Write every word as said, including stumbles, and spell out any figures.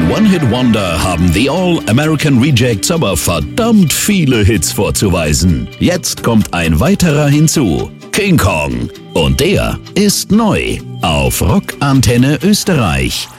One-Hit-Wonder haben The All-American Rejects aber verdammt viele Hits vorzuweisen. Jetzt kommt ein weiterer hinzu. King Kong. Und der ist neu auf Rock Antenne Österreich.